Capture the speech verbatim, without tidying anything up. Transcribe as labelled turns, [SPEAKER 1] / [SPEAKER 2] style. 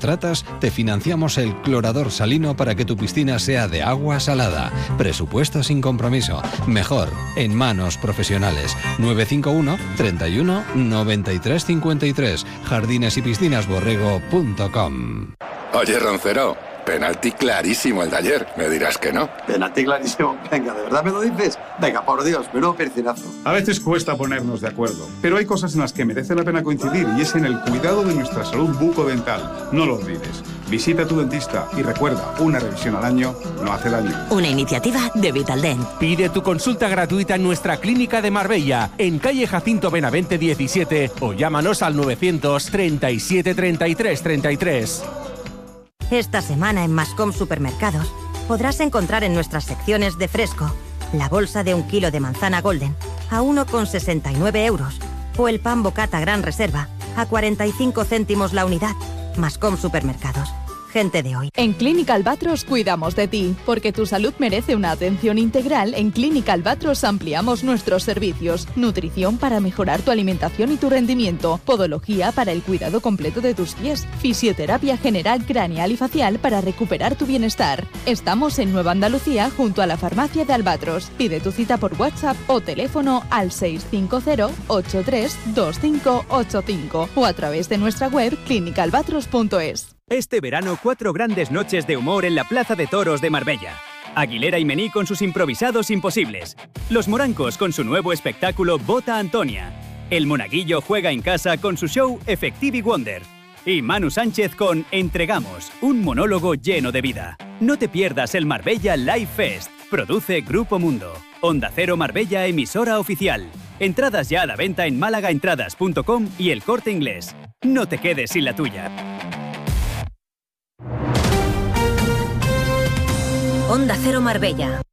[SPEAKER 1] contratas, te financiamos el clorador salino para que tu piscina sea de agua salada. Presupuesto sin compromiso. Mejor, en manos profesionales. nueve cinco uno, treinta y uno, noventa y tres cincuenta y tres. jardines y piscinas borrego punto com.
[SPEAKER 2] Oye, Roncero, penalti clarísimo el de ayer. Me dirás que no.
[SPEAKER 3] Penalti clarísimo. Venga, ¿de verdad me lo dices? Venga, por Dios, menudo percinazo.
[SPEAKER 4] A veces cuesta ponernos de acuerdo, pero hay cosas en las que merece la pena coincidir y es en el cuidado de nuestra salud bucodental. No lo olvides. Visita a tu dentista y recuerda, una revisión al año no hace daño.
[SPEAKER 5] Una iniciativa de Vitaldent.
[SPEAKER 6] Pide tu consulta gratuita en nuestra clínica de Marbella, en calle Jacinto Benavente diecisiete, o llámanos al novecientos treinta y siete treinta y tres treinta y tres.
[SPEAKER 5] Esta semana en Mascom Supermercados podrás encontrar en nuestras secciones de fresco la bolsa de un kilo de manzana Golden a uno con sesenta y nueve euros o el pan Bocata Gran Reserva a cuarenta y cinco céntimos la unidad. Mascom Supermercados. Gente de hoy.
[SPEAKER 7] En Clínica Albatros cuidamos de ti, porque tu salud merece una atención integral. En Clínica Albatros ampliamos nuestros servicios. Nutrición para mejorar tu alimentación y tu rendimiento. Podología para el cuidado completo de tus pies. Fisioterapia general, craneal y facial para recuperar tu bienestar. Estamos en Nueva Andalucía junto a la farmacia de Albatros. Pide tu cita por WhatsApp o teléfono al seis cinco cero, ocho tres dos cinco ocho cinco o a través de nuestra web clínica albatros punto es.
[SPEAKER 8] Este verano, cuatro grandes noches de humor en la Plaza de Toros de Marbella. Aguilera y Mení con sus improvisados imposibles. Los Morancos con su nuevo espectáculo Bota Antonia. El Monaguillo juega en casa con su show Effective Wonder. Y Manu Sánchez con Entregamos, un monólogo lleno de vida. No te pierdas el Marbella Live Fest. Produce Grupo Mundo. Onda Cero Marbella, emisora oficial. Entradas ya a la venta en málaga entradas punto com y El Corte Inglés. No te quedes sin la tuya.
[SPEAKER 5] Onda Cero Marbella.